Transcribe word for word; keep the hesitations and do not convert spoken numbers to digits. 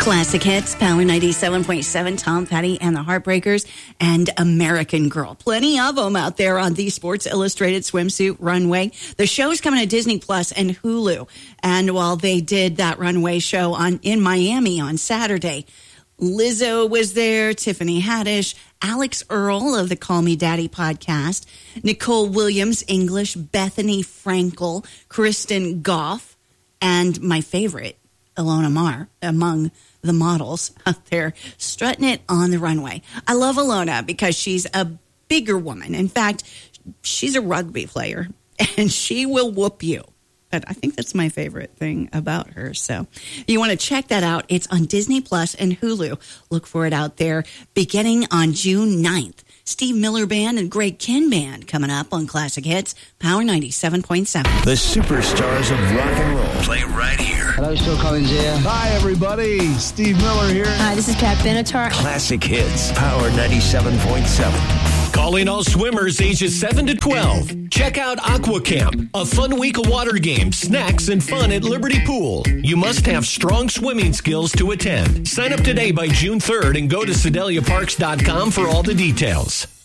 Classic Hits, Power ninety-seven point seven, Tom Petty and the Heartbreakers, and American Girl. Plenty of them out there on the Sports Illustrated swimsuit runway. The show's coming to Disney Plus and Hulu. And while they did that runway show on in Miami on Saturday, Lizzo was there, Tiffany Haddish, Alex Earl of the Call Me Daddy podcast, Nicole Williams English, Bethany Frankel, Kristen Goff, and my favorite, Ilona Maher, among the models out there strutting it on the runway. I love Ilona because she's a bigger woman. In fact, she's a rugby player, and she will whoop you. But I think that's my favorite thing about her. So you want to check that out. It's on Disney Plus and Hulu. Look for it out there beginning on June ninth. Steve Miller Band and Greg Kihn Band coming up on Classic Hits, Power ninety-seven point seven. The superstars of rock and roll play right here. Hello, Phil Collins here. Hi, everybody. Steve Miller here. Hi, this is Pat Benatar. Classic Hits, Power ninety-seven point seven. Calling all swimmers ages seven to twelve. Check out Aqua Camp, a fun week of water games, snacks, and fun at Liberty Pool. You must have strong swimming skills to attend. Sign up today by June third and go to Sedalia Parks dot com for all the details.